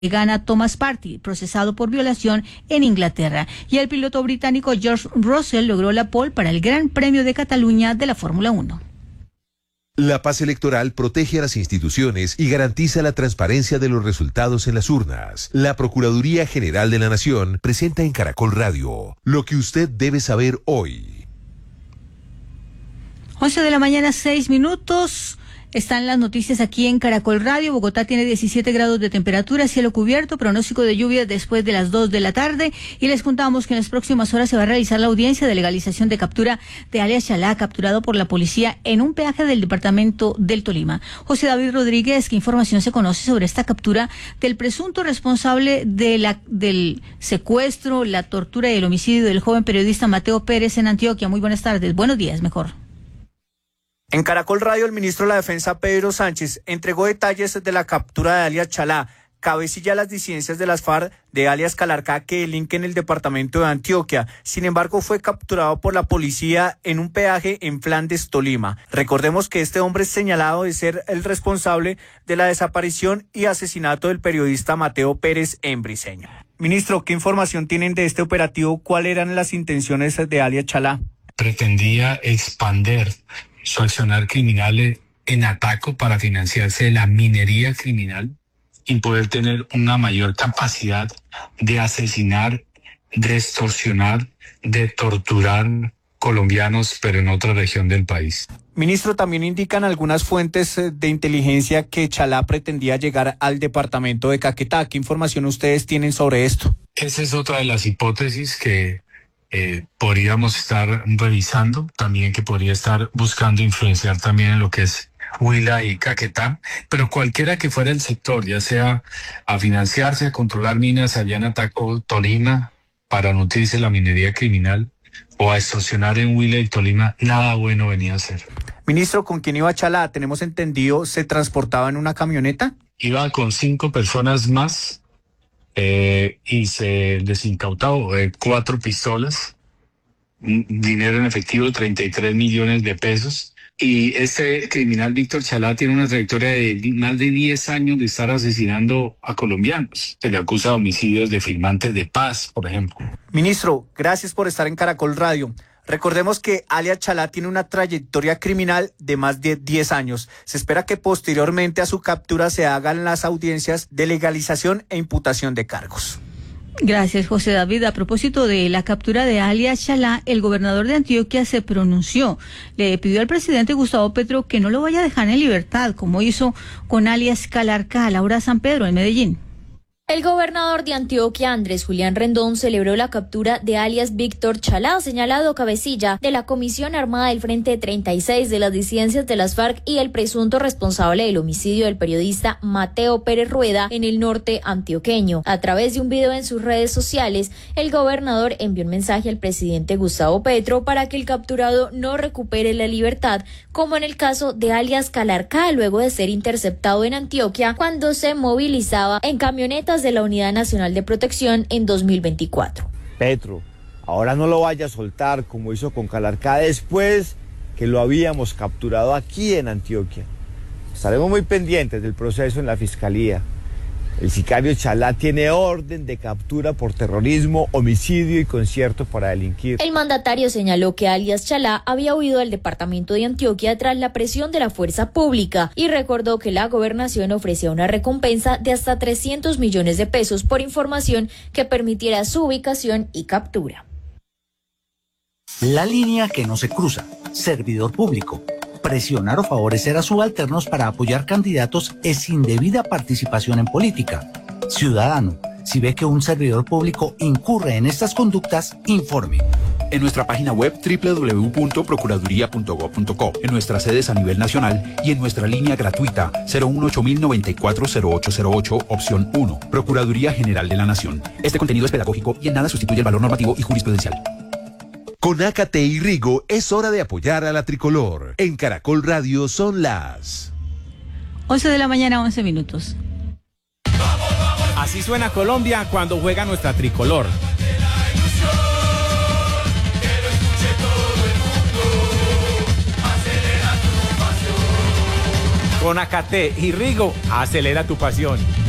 gana Thomas Partey, procesado por violación en Inglaterra. Y el piloto británico George Russell logró la pole para el Gran Premio de Cataluña de la Fórmula 1. La paz electoral protege a las instituciones y garantiza la transparencia de los resultados en las urnas. La Procuraduría General de la Nación presenta en Caracol Radio lo que usted debe saber hoy. 11 de la mañana, 6 minutos. Están las noticias aquí en Caracol Radio. Bogotá tiene 17 grados de temperatura, cielo cubierto, pronóstico de lluvia después de las 2 de la tarde. Y les contamos que en las próximas horas se va a realizar la audiencia de legalización de captura de alias Chalá, capturado por la policía en un peaje del departamento del Tolima. José David Rodríguez, ¿qué información se conoce sobre esta captura del presunto responsable del secuestro, la tortura y el homicidio del joven periodista Mateo Pérez en Antioquia? Muy buenas tardes. Buenos días, mejor. En Caracol Radio, el ministro de la Defensa, Pedro Sánchez, entregó detalles de la captura de alias Chalá, cabecilla de las disidencias de las FARC de alias Calarcá, que delinque en el departamento de Antioquia. Sin embargo, fue capturado por la policía en un peaje en Flandes, Tolima. Recordemos que este hombre es señalado de ser el responsable de la desaparición y asesinato del periodista Mateo Pérez en Briceño. Ministro, ¿qué información tienen de este operativo? ¿Cuáles eran las intenciones de alias Chalá? Pretendía expander su accionar criminal en Ataco para financiarse de la minería criminal y poder tener una mayor capacidad de asesinar, de extorsionar, de torturar colombianos, pero en otra región del país. Ministro, también indican algunas fuentes de inteligencia que Chalá pretendía llegar al departamento de Caquetá. ¿Qué información ustedes tienen sobre esto? Esa es otra de las hipótesis que podríamos estar revisando, también que podría estar buscando influenciar también en lo que es Huila y Caquetá, pero cualquiera que fuera el sector, ya sea a financiarse, a controlar minas allá en Ataco, Tolima, para nutrirse la minería criminal, o a extorsionar en Huila y Tolima, nada bueno venía a ser. Ministro, ¿con quién iba Chalá? Tenemos entendido, ¿se transportaba en una camioneta? Iba con 5 personas más. Y se les incautó 4 pistolas, dinero en efectivo, 33 millones de pesos. Y este criminal Víctor Chalá tiene una trayectoria de más de 10 años de estar asesinando a colombianos. Se le acusa de homicidios de firmantes de paz, por ejemplo. Ministro, gracias por estar en Caracol Radio. Recordemos que alias Chalá tiene una trayectoria criminal de más de 10 años. Se espera que posteriormente a su captura se hagan las audiencias de legalización e imputación de cargos. Gracias, José David. A propósito de la captura de alias Chalá, el gobernador de Antioquia se pronunció. Le pidió al presidente Gustavo Petro que no lo vaya a dejar en libertad, como hizo con alias Calarcá, Laura San Pedro, en Medellín. El gobernador de Antioquia, Andrés Julián Rendón, celebró la captura de alias Víctor Chalá, señalado cabecilla de la Comisión Armada del Frente 36 de las disidencias de las FARC y el presunto responsable del homicidio del periodista Mateo Pérez Rueda en el norte antioqueño. A través de un video en sus redes sociales, el gobernador envió un mensaje al presidente Gustavo Petro para que el capturado no recupere la libertad, como en el caso de alias Calarcá, luego de ser interceptado en Antioquia cuando se movilizaba en camionetas de la Unidad Nacional de Protección en 2024. Petro, ahora no lo vaya a soltar como hizo con Calarcá después que lo habíamos capturado aquí en Antioquia. Estaremos muy pendientes del proceso en la Fiscalía. El sicario Chalá tiene orden de captura por terrorismo, homicidio y concierto para delinquir. El mandatario señaló que alias Chalá había huido del departamento de Antioquia tras la presión de la fuerza pública y recordó que la gobernación ofrecía una recompensa de hasta 300 millones de pesos por información que permitiera su ubicación y captura. La línea que no se cruza. Servidor público. Presionar o favorecer a subalternos para apoyar candidatos es indebida participación en política. Ciudadano, si ve que un servidor público incurre en estas conductas, informe. En nuestra página web www.procuraduría.gov.co, en nuestras sedes a nivel nacional y en nuestra línea gratuita 018-094-0808, opción 1. Procuraduría General de la Nación. Este contenido es pedagógico y en nada sustituye el valor normativo y jurisprudencial. Con Ácate y Rigo es hora de apoyar a la tricolor. En Caracol Radio son las 11 de la mañana, 11 minutos. Así suena Colombia cuando juega nuestra tricolor. Con Ácate y Rigo, acelera tu pasión.